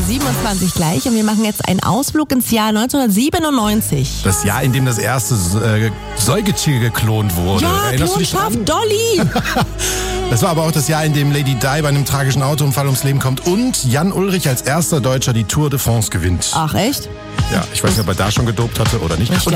7:27 gleich und wir machen jetzt einen Ausflug ins Jahr 1997. Das Jahr, in dem das erste Säugetier geklont wurde. Ja, Erinnerst du dich Klonschaf dran? Dolly. Das war aber auch das Jahr, in dem Lady Di bei einem tragischen Autounfall ums Leben kommt und Jan Ullrich als erster Deutscher die Tour de France gewinnt. Ach, echt? Ja, ich weiß nicht, ob er da schon gedopt hatte oder nicht.